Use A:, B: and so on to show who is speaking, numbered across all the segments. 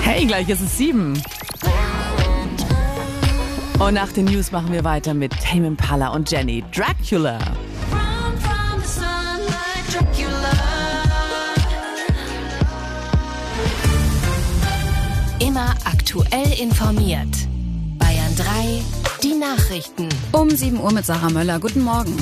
A: Hey, gleich ist es 7. Und nach den News machen wir weiter mit Tame Impala und Jenny. Dracula.
B: Immer aktuell informiert. Bayern 3, die Nachrichten.
C: Um 7 Uhr mit Sarah Möller. Guten Morgen.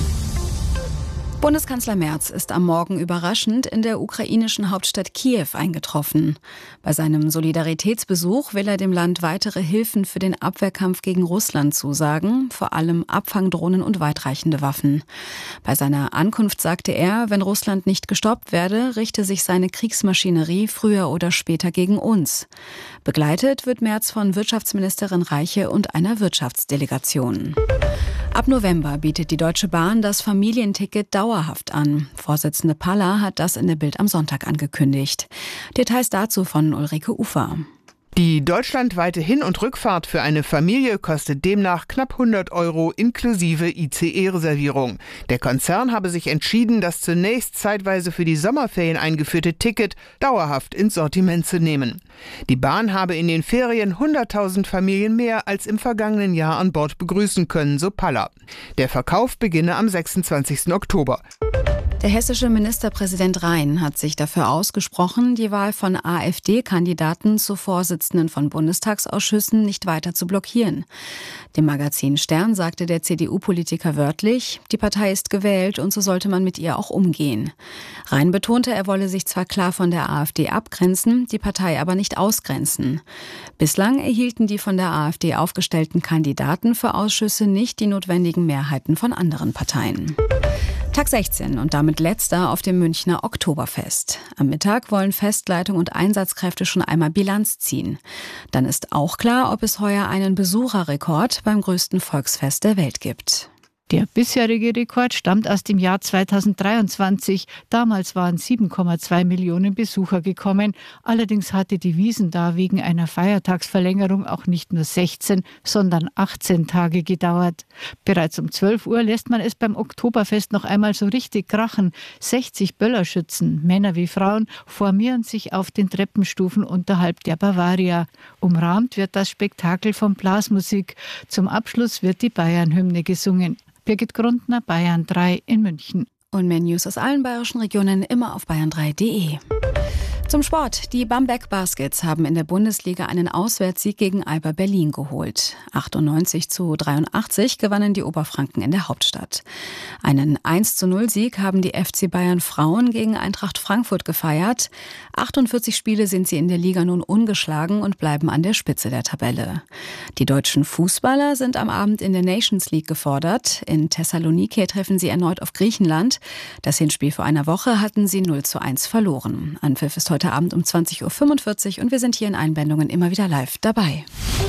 C: Bundeskanzler Merz ist am Morgen überraschend in der ukrainischen Hauptstadt Kiew eingetroffen. Bei seinem Solidaritätsbesuch will er dem Land weitere Hilfen für den Abwehrkampf gegen Russland zusagen, vor allem Abfangdrohnen und weitreichende Waffen. Bei seiner Ankunft sagte er, wenn Russland nicht gestoppt werde, richte sich seine Kriegsmaschinerie früher oder später gegen uns. Begleitet wird Merz von Wirtschaftsministerin Reiche und einer Wirtschaftsdelegation. Ab November bietet die Deutsche Bahn das Familienticket dauerhaft an. Vorsitzende Palla hat das in der Bild am Sonntag angekündigt. Details dazu von Ulrike Ufer.
D: Die deutschlandweite Hin- und Rückfahrt für eine Familie kostet demnach knapp 100 € inklusive ICE-Reservierung. Der Konzern habe sich entschieden, das zunächst zeitweise für die Sommerferien eingeführte Ticket dauerhaft ins Sortiment zu nehmen. Die Bahn habe in den Ferien 100.000 Familien mehr als im vergangenen Jahr an Bord begrüßen können, so Palla. Der Verkauf beginne am 26. Oktober.
C: Der hessische Ministerpräsident Rhein hat sich dafür ausgesprochen, die Wahl von AfD-Kandidaten zu Vorsitzenden von Bundestagsausschüssen nicht weiter zu blockieren. Dem Magazin Stern sagte der CDU-Politiker wörtlich, die Partei ist gewählt und so sollte man mit ihr auch umgehen. Rhein betonte, er wolle sich zwar klar von der AfD abgrenzen, die Partei aber nicht ausgrenzen. Bislang erhielten die von der AfD aufgestellten Kandidaten für Ausschüsse nicht die notwendigen Mehrheiten von anderen Parteien. Tag 16 und damit letzter auf dem Münchner Oktoberfest. Am Mittag wollen Festleitung und Einsatzkräfte schon einmal Bilanz ziehen. Dann ist auch klar, ob es heuer einen Besucherrekord beim größten Volksfest der Welt gibt.
E: Der bisherige Rekord stammt aus dem Jahr 2023. Damals waren 7,2 Millionen Besucher gekommen. Allerdings hatte die Wiesn da wegen einer Feiertagsverlängerung auch nicht nur 16, sondern 18 Tage gedauert. Bereits um 12 Uhr lässt man es beim Oktoberfest noch einmal so richtig krachen. 60 Böllerschützen, Männer wie Frauen, formieren sich auf den Treppenstufen unterhalb der Bavaria. Umrahmt wird das Spektakel von Blasmusik. Zum Abschluss wird die Bayern-Hymne gesungen. Birgit Grundner, Bayern 3 in München.
C: Und mehr News aus allen bayerischen Regionen immer auf bayern3.de. Zum Sport. Die Bamberg Baskets haben in der Bundesliga einen Auswärtssieg gegen Alba Berlin geholt. 98:83 gewannen die Oberfranken in der Hauptstadt. Einen 1:0-Sieg haben die FC Bayern Frauen gegen Eintracht Frankfurt gefeiert. 48 Spiele sind sie in der Liga nun ungeschlagen und bleiben an der Spitze der Tabelle. Die deutschen Fußballer sind am Abend in der Nations League gefordert. In Thessaloniki treffen sie erneut auf Griechenland. Das Hinspiel vor einer Woche hatten sie 0:1 verloren. Anpfiff ist heute Abend um 20:45 Uhr und wir sind hier in Einblendungen immer wieder live dabei.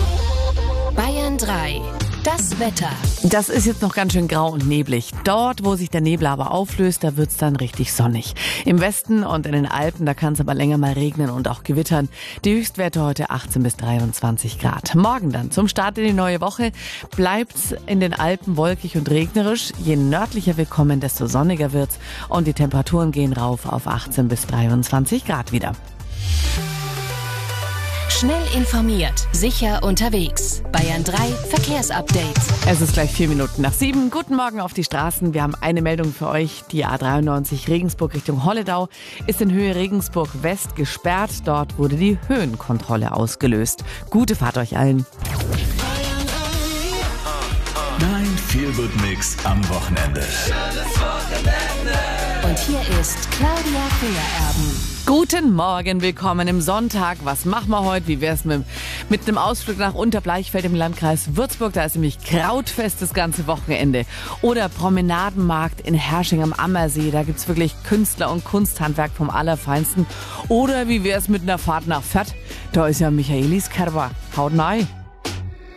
B: Bayern 3, das Wetter.
A: Das ist jetzt noch ganz schön grau und neblig. Dort, wo sich der Nebel aber auflöst, da wird's dann richtig sonnig. Im Westen und in den Alpen, da kann es aber länger mal regnen und auch gewittern. Die Höchstwerte heute 18 bis 23 Grad. Morgen dann zum Start in die neue Woche bleibt's in den Alpen wolkig und regnerisch. Je nördlicher wir kommen, desto sonniger wird's und die Temperaturen gehen rauf auf 18 bis 23 Grad wieder.
B: Schnell informiert, sicher unterwegs. Bayern 3 Verkehrsupdate.
A: Es ist gleich 4 Minuten nach 7. Guten Morgen auf die Straßen. Wir haben eine Meldung für euch. Die A93 Regensburg Richtung Holledau ist in Höhe Regensburg West gesperrt. Dort wurde die Höhenkontrolle ausgelöst. Gute Fahrt euch allen.
F: Dein Feel-Good-Mix am Wochenende.
B: Und hier ist Claudia Feierabend.
A: Guten Morgen, willkommen im Sonntag. Was machen wir heute? Wie wär's mit einem Ausflug nach Unterbleichfeld im Landkreis Würzburg? Da ist nämlich Krautfest das ganze Wochenende. Oder Promenadenmarkt in Hersching am Ammersee. Da gibt's wirklich Künstler und Kunsthandwerk vom Allerfeinsten. Oder wie wär's mit einer Fahrt nach Fürth? Da ist ja Michaelis Kerber. Haut rein.